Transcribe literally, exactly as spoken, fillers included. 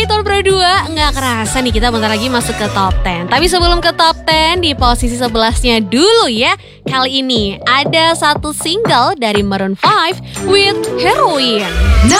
Tahun Pro dua, nggak kerasa nih kita bentar lagi masuk ke top sepuluh. Tapi sebelum ke top sepuluh, di posisi sebelasnya dulu ya. Kali ini ada satu single dari Maroon five with Heroin.